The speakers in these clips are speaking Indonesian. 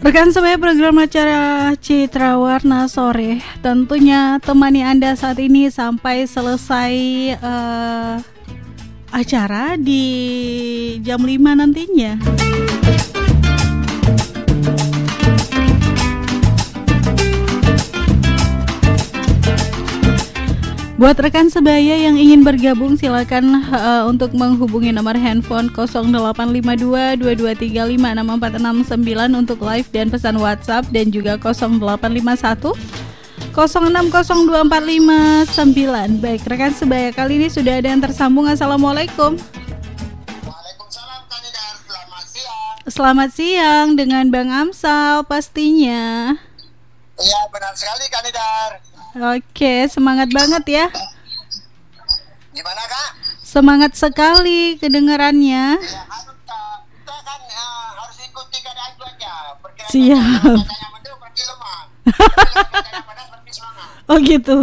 Rekan sebaya program acara Citra Warna Sore tentunya temani Anda saat ini sampai selesai acara di jam 5 nantinya. Buat rekan sebaya yang ingin bergabung silakan untuk menghubungi nomor handphone 0852 2235 6469 untuk live dan pesan WhatsApp, dan juga 0851 06024559. Baik rekan sebaya, kali ini sudah ada yang tersambung. Assalamualaikum. Waalaikumsalam Kak Nidar, selamat siang. Selamat siang dengan Bang Amsal pastinya. Iya benar sekali Kak Nidar. Oke, semangat banget ya. Gimana Kak? Semangat sekali kedengarannya. Ya harus Kak, kita kan harus ikuti keadaan cuaca. Siap. Cuacanya mendung berarti lemah. Cuacanya panas berarti semangat. Oh gitu.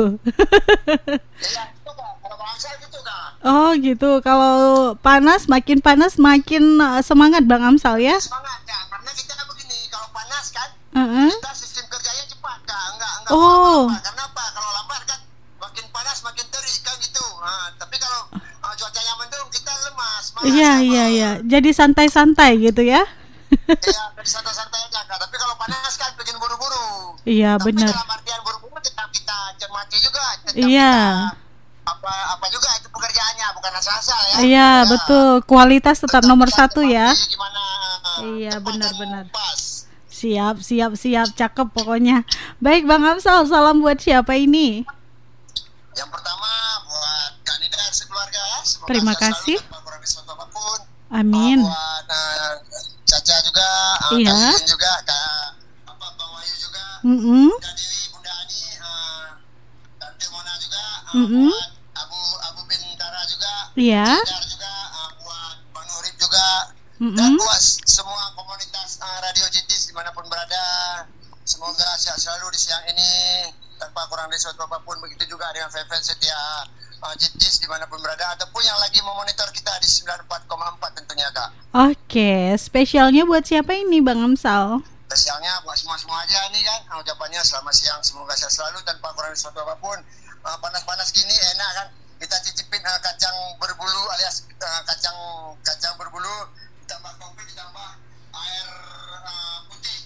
Iya itu Kak, kalau bangsa gitu Kak. Oh gitu. Kalau panas makin semangat Bang Amsal ya. Semangat Kak, karena kita kan begini, kalau panas kan kita sistem kerjanya cepat Kak, enggak lama-lama. Karena apa? Kalau lambat kan makin panas makin terik kan gitu. Tapi kalau cuacanya mendung kita lemas. Iya. Jadi santai-santai gitu ya. Iya, jadi santai-santai aja Kak. Tapi kalau panas kan bikin buru-buru. Iya benar. Tapi dalam artian buru-buru tetap kita cermati juga. Iya. Apa juga itu pekerjaannya, bukan asal-asal ya. Iya betul. Kualitas tetap nomor satu ya. Gimana? Iya benar-benar. Pas. Siap, cakep pokoknya. Baik Bang Amsal, salam buat siapa ini? Yang pertama buat Kak Nidar sekeluarga ya. Semoga terima kasih. Apapun. Amin. Buat Caca juga, iya. Kak Yun juga, Bang Wahyu juga, Kak Dewi, Bunda Ani, Tante Mona juga, buat Abu Bintara juga, iya. Nidar juga, buat Bang Nurib juga, dan buat semua komunitas Radio Citis dimanapun berada. Semoga sehat selalu di siang ini tanpa kurang dari suatu apapun. Begitu juga dengan fans setia Citis dimanapun berada, ataupun yang lagi memonitor kita di 94,4 tentunya Kak. Oke, spesialnya buat siapa ini Bang Amsal? Spesialnya buat semua aja nih kan. Ucapannya selamat siang, semoga sehat selalu tanpa kurang dari suatu apapun. Panas-panas gini enak kan, kita cicipin kacang berbulu alias kacang berbulu ditambah kopi ditambah air putih.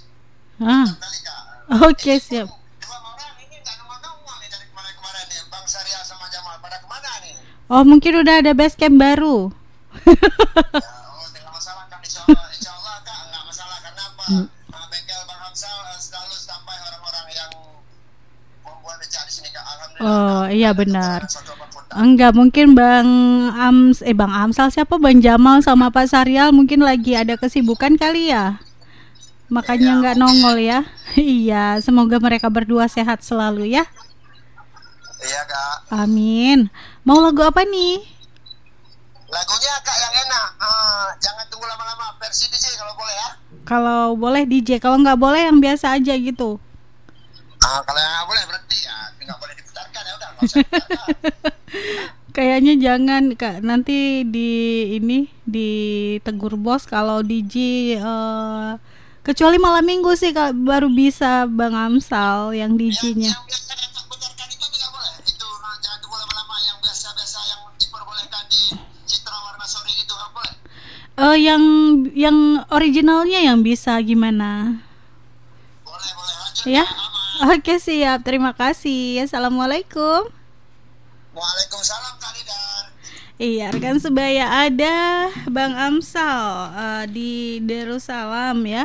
Oke, siap. Dua orang ini nggak nongol nih dari kemarin nih, Bang Syariah sama Jamal pada kemana nih? Oh mungkin udah ada base camp baru. Tidak masalah Kak, insya Allah Kak, nggak masalah. Karena apa? Bengkel Bang Hamsal selalu sampai orang-orang yang membuat becak di sini Kak. Alhamdulillah. Oh iya benar. Enggak, mungkin Bang Amsal siapa? Bang Jamal sama Pak Saryal mungkin lagi ada kesibukan kali ya. Makanya nggak nongol ya. Iya, semoga mereka berdua sehat selalu ya. Iya Kak. Amin. Mau lagu apa nih? Lagunya Kak yang enak. Jangan tunggu lama-lama, versi DJ kalau boleh ya. Kalau boleh DJ, kalau nggak boleh yang biasa aja gitu. Kalau yang nggak boleh berarti ya nggak boleh diputarkan, ya udah nggak usah diputarkan. Kayaknya jangan Kak, nanti ditegur bos kalau DJ kecuali malam minggu sih Kak baru bisa Bang Amsal yang DJ-nya. Yang biasa diputarkan itu tidak boleh. Itu jangan tunggu lama-lama, yang biasa-biasa yang diperbolehkan di Citra Warna Sore itu nggak boleh. Yang originalnya yang bisa gimana? Boleh lanjut ya. Aman. Oke siap, terima kasih. Assalamualaikum. Waalaikumsalam Kak Nidar. Iya rekan sebaya, ada Bang Amsal di Darussalam ya.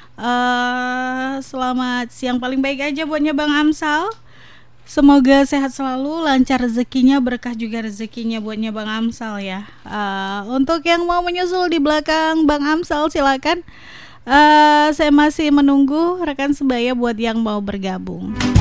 Selamat siang paling baik aja buatnya Bang Amsal. Semoga sehat selalu, lancar rezekinya, berkah juga rezekinya buatnya Bang Amsal ya. Untuk yang mau menyusul di belakang Bang Amsal silakan. Saya masih menunggu rekan sebaya buat yang mau bergabung.